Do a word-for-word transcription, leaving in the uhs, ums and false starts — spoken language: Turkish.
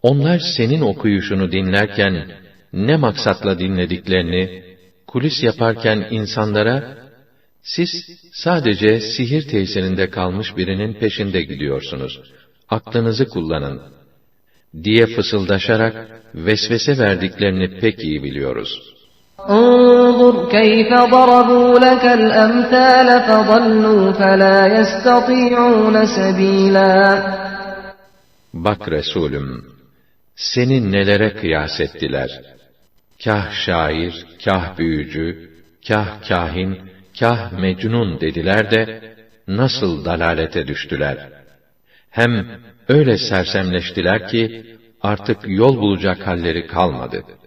Onlar senin okuyuşunu dinlerken, ne maksatla dinlediklerini, kulis yaparken insanlara, siz sadece sihir tesirinde kalmış birinin peşinde gidiyorsunuz, aklınızı kullanın, diye fısıldaşarak, vesvese verdiklerini pek iyi biliyoruz. انظُرْ كَيْفَ ضَرَبُوا لَكَ الْأَمْثَالَ فَضَلُّوا فَلَا يَسْتَطِيعُونَ سَب۪يلًا Bak Resulüm, seni nelere kıyas ettiler? Kah şair, kah büyücü, kah kahin, kah mecnun dediler de, nasıl dalalete düştüler? Hem öyle sersemleştiler ki, artık yol bulacak halleri kalmadı.